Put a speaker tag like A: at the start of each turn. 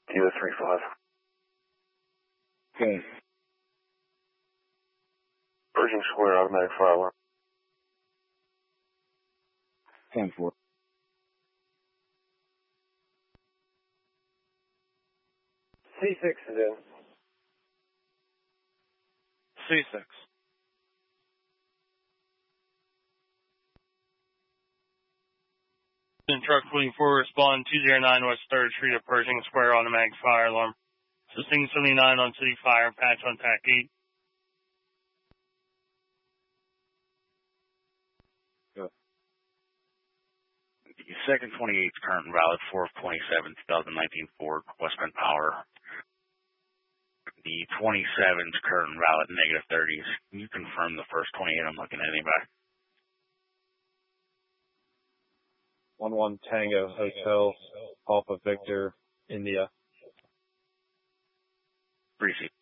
A: Kilo 3-5.
B: Okay.
A: Pershing Square, automatic fire alarm.
B: 10-4.
A: C6 is in.
C: C6. In truck 24, respond 209 West 3rd Street at Pershing Square, automatic fire alarm. Sustain 79 on city fire, patch on TAC 8.
B: Go. The second 28 is current and valid, 4/27, 2019 Ford, Westman Power. The 27 is current and valid, -30s. Can you confirm the first 28? I'm looking at anybody.
D: 11 Tango Hotel, Alpha Victor, India.
B: Appreciate